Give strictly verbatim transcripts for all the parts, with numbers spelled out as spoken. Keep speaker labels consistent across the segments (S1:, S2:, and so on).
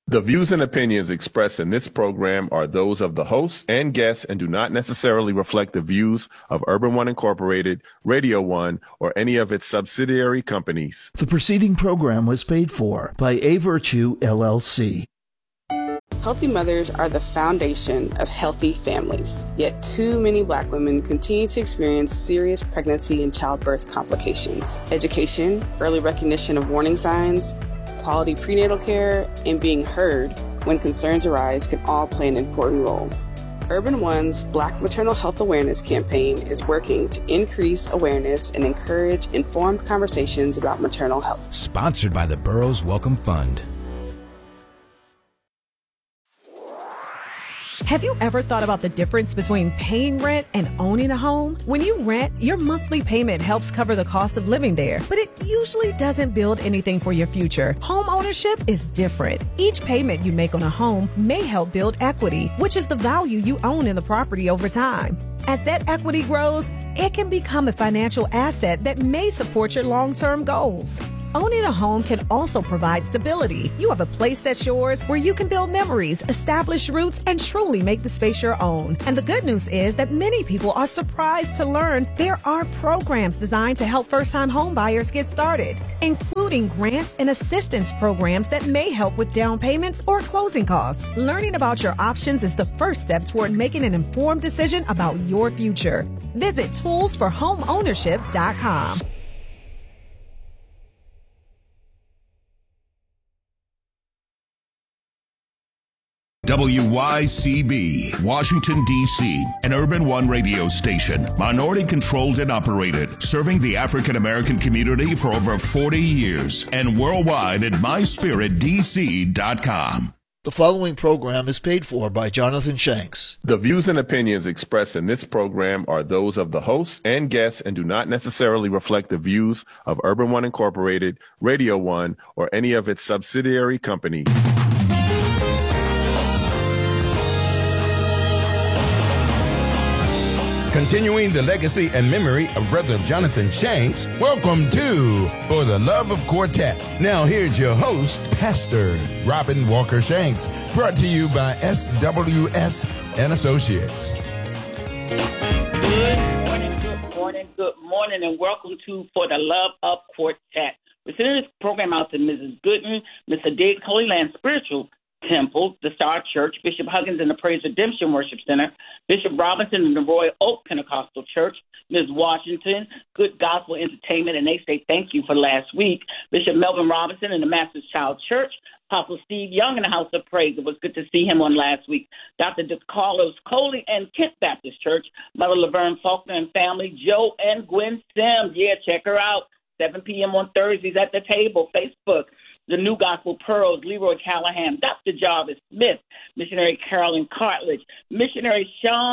S1: The views and opinions expressed in this program are those of the hosts and guests and do not necessarily reflect the views of Urban One Incorporated, Radio One, or any of its subsidiary companies.
S2: The preceding program was paid for by A Virtue, L L C.
S3: Healthy mothers are the foundation of healthy families, yet too many Black women continue to experience serious pregnancy and childbirth complications. Education, early recognition of warning signs, quality prenatal care, and being heard when concerns arise can all play an important role. Urban One's Black Maternal Health Awareness Campaign is working to increase awareness and encourage informed conversations about maternal health.
S4: Sponsored by the Burroughs Welcome Fund.
S5: Have you ever thought about the difference between paying rent and owning a home? When you rent, your monthly payment helps cover the cost of living there, but it usually doesn't build anything for your future. Home ownership is different. Each payment you make on a home may help build equity, which is the value you own in the property over time. As that equity grows, it can become a financial asset that may support your long-term goals. Owning a home can also provide stability. You have a place that's yours where you can build memories, establish roots, and truly make the space your own. And the good news is that many people are surprised to learn there are programs designed to help first-time home buyers get started, including grants and assistance programs that may help with down payments or closing costs. Learning about your options is the first step toward making an informed decision about your future. Visit tools for home ownership dot com.
S6: W Y C B, Washington, D C, an Urban One radio station, minority-controlled and operated, serving the African-American community for over forty years, and worldwide at my spirit d c dot com.
S2: The following program is paid for by Jonathan Shanks.
S1: The views and opinions expressed in this program are those of the hosts and guests and do not necessarily reflect the views of Urban One Incorporated, Radio One, or any of its subsidiary companies.
S7: Continuing the legacy and memory of Brother Jonathan Shanks, welcome to For the Love of Quartet. Now here's your host, Pastor Robin Walker Shanks, brought to you by S W S and Associates.
S8: Good morning, good morning, good morning, and welcome to For the Love of Quartet. We're sending this program out to Missus Gooden, Mister Diggs Holy Land Spiritual Temple, the Star Church, Bishop Huggins and the Praise Redemption Worship Center, Bishop Robinson and the Royal Oak Pentecostal Church, Miz Washington, Good Gospel Entertainment, and they say thank you for last week, Bishop Melvin Robinson and the Master's Child Church, Apostle Steve Young in the House of Praise. It was good to see him on last week. Doctor DeCarlos Coley and Kent Baptist Church, Mother Laverne Faulkner and family, Joe and Gwen Sims. Yeah, check her out. seven p.m. on Thursdays at the table, Facebook. The New Gospel Pearls, Leroy Callahan, Doctor Jarvis Smith, Missionary Carolyn Cartledge, Missionary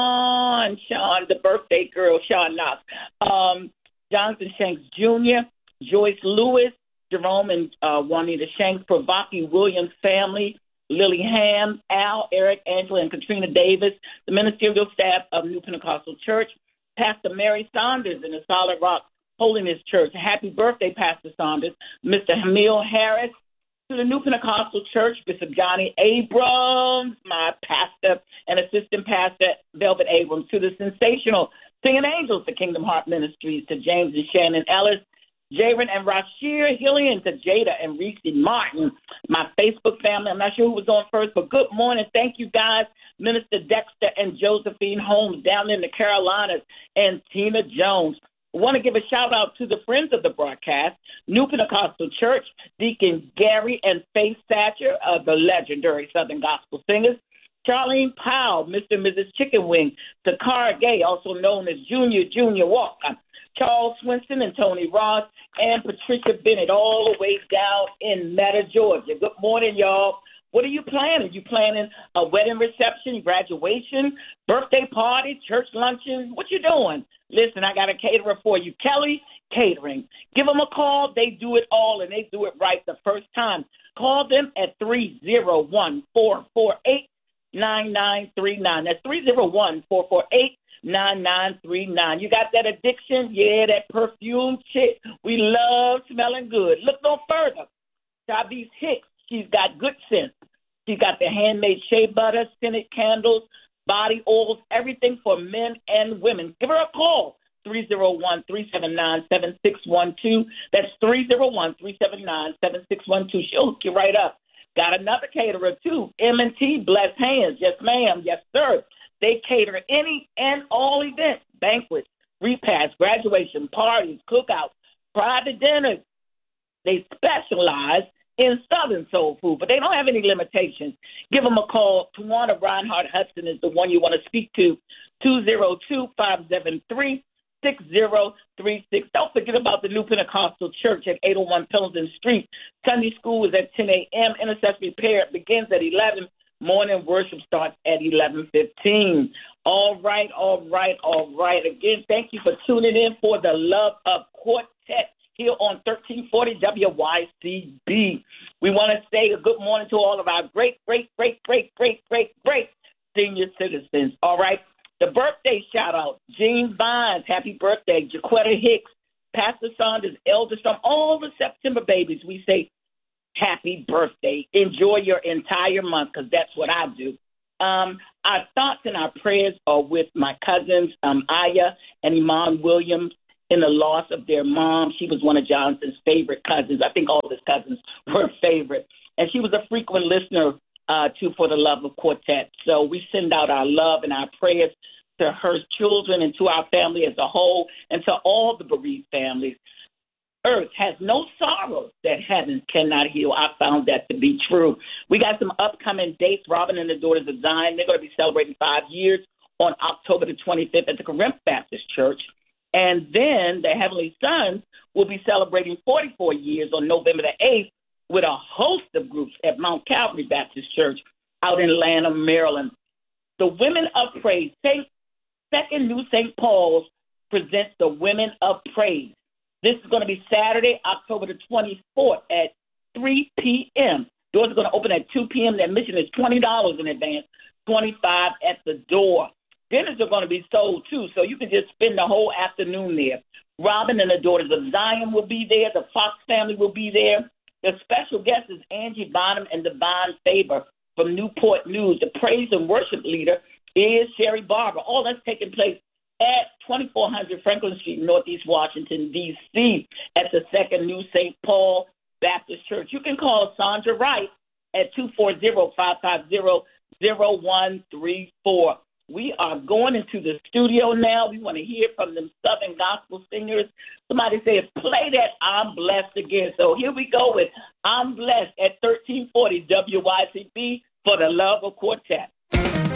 S8: Sean, Sean, the birthday girl, Sean Knox, um, Jonathan Shanks Junior, Joyce Lewis, Jerome and uh, Juanita Shanks, Pravaki Williams family, Lily Ham, Al, Eric, Angela, and Katrina Davis, the ministerial staff of New Pentecostal Church, Pastor Mary Saunders in the Solid Rock Holiness Church. Happy birthday, Pastor Saunders. Mister Hamil Harris, to the New Pentecostal Church, Bishop Johnny Abrams, my pastor and assistant pastor, Velvet Abrams, to the sensational Singing Angels, the Kingdom Heart Ministries, to James and Shannon Ellis, Jaron and Rashir Hillian, to Jada and Reese Martin, my Facebook family. I'm not sure who was on first, but good morning. Thank you, guys. Minister Dexter and Josephine Holmes down in the Carolinas, and Tina Jones. I want to give a shout-out to the friends of the broadcast, New Pentecostal Church, Deacon Gary and Faith Thatcher of the legendary Southern Gospel Singers, Charlene Powell, Mister and Missus Chicken Wing, Takara Gay, also known as Junior Junior Walker, Charles Swenson and Tony Ross, and Patricia Bennett, all the way down in Meta, Georgia. Good morning, y'all. What are you planning? You planning a wedding reception, graduation, birthday party, church luncheon? What you doing? Listen, I got a caterer for you, Kelly Catering. Give them a call. They do it all, and they do it right the first time. Call them at three oh one, four four eight, nine nine three nine. That's three oh one, four four eight, nine nine three nine. You got that addiction? Yeah, that perfume shit. We love smelling good. Look no further. Tavis Hicks, she's got good sense. She's got the handmade shea butter, scented candles, body oils, everything for men and women. Give her a call, three oh one, three seven nine, seven six one two. That's three oh one, three seven nine, seven six one two. She'll hook you right up. Got another caterer, too, M and T, Blessed Hands. Yes, ma'am. Yes, sir. They cater any and all events, banquets, repasts, graduation, parties, cookouts, private dinners. They specialize in Southern soul food, but they don't have any limitations. Give them a call. Tawana Reinhardt Hudson is the one you want to speak to, two oh two, five seven three, six oh three six. Don't forget about the New Pentecostal Church at eight oh one Pendleton Street. Sunday school is at ten a.m. Intercessory prayer begins at eleven. Morning worship starts at eleven fifteen. All right, all right, all right. Again, thank you for tuning in for the Love Up Quartet here on thirteen forty W Y C B. We want to say a good morning to all of our great, great, great, great, great, great, great senior citizens. All right. The birthday shout-out, Jean Vines, happy birthday. Jaquetta Hicks, Pastor Saunders, Elder Storm, all the September babies, we say happy birthday. Enjoy your entire month, because that's what I do. Um, our thoughts and our prayers are with my cousins, um, Aya and Iman Williams, in the loss of their mom. She was one of Johnson's favorite cousins. I think all of his cousins were favorite. And she was a frequent listener uh, to For the Love of Quartet. So we send out our love and our prayers to her children and to our family as a whole and to all the bereaved families. Earth has no sorrow that heaven cannot heal. I found that to be true. We got some upcoming dates. Robin and the Daughters of Zion, they're going to be celebrating five years on October the twenty-fifth at the Corinth Baptist Church. And then the Heavenly Sons will be celebrating forty-four years on November the eighth with a host of groups at Mount Calvary Baptist Church out in Lanham, Maryland. The Women of Praise, Saint, Second New Saint Paul's presents the Women of Praise. This is going to be Saturday, October the twenty-fourth at three p.m. Doors are going to open at two p.m. The admission is twenty dollars in advance, twenty-five dollars at the door. Dinners are going to be sold, too, so you can just spend the whole afternoon there. Robin and the Daughters of Zion will be there. The Fox family will be there. The special guest is Angie Bonham and Divine Faber from Newport News. The praise and worship leader is Sherry Barber. All that's taking place at twenty-four hundred Franklin Street, Northeast Washington, D C, at the Second New Saint Paul Baptist Church. You can call Sandra Wright at two four zero, five five zero, zero one three four. We are going into the studio now. We want to hear from them Southern gospel singers. Somebody said, play that I'm Blessed again. So here we go with I'm Blessed at thirteen forty W Y C B for the Love of Quartet.